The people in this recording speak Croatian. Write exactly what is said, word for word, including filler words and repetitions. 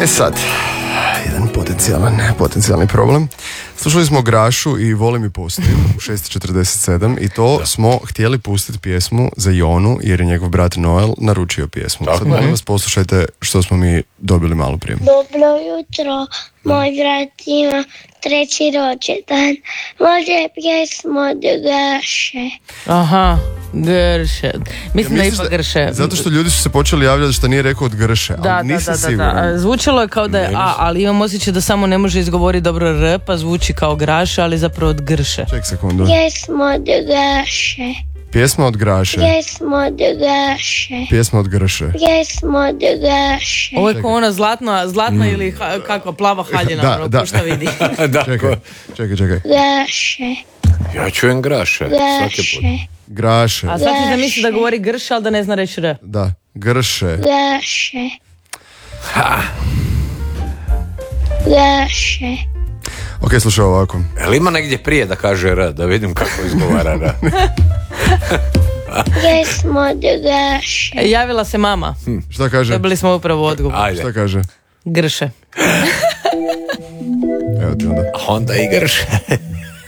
E sad, jedan potencijalan, potencijalni problem. Slušali smo Grašu i Volim i pustim u šest četrdeset sedam i to da. Smo htjeli pustiti pjesmu za Jonu jer je njegov brat Noel naručio pjesmu. Tako. Sad molim vas poslušajte što smo mi dobili malo prije. Dobro jutro, moj brat ima treći rođendan. Može pjesmu od Graše. Aha, Grše. Mislim ja, da ipak Grše. Zato što ljudi su se počeli javljati što nije rekao od Grše, da, ali nisam da, da, siguran. Da, da. Zvučalo je kao da je A, ali imam osjećaj da samo ne može izgovoriti dobro R, pa zvuči kao Graše, ali zapravo od Grše. Ček sekundu. Pjesmu od Graše. Pjesma od Graše. Pjesmu od Graše. Pjesma od Grše. Pjesmu od Graše. Ovo je kao ona zlatna, zlatna mm. ili ha, kakva plava haljina, da, ono, da. šta vidi. da, čekaj, čekaj, čekaj. Graše. Ja čujem Graše. Graše. Graše. A svaki zamisli da govori Grše, ali da ne zna reći R. Da, Grše. Graše. Ha. Graše. Ok, slušaj ovako. Jel ima negdje prije da kaže R, da vidim kako izgovara R? Pjesmu od Graše. E, javila se mama. Hm, šta kaže? Dobili smo upravo odgovor. Ajde. Šta kaže? Grše. Evo ti onda. A onda i Grše.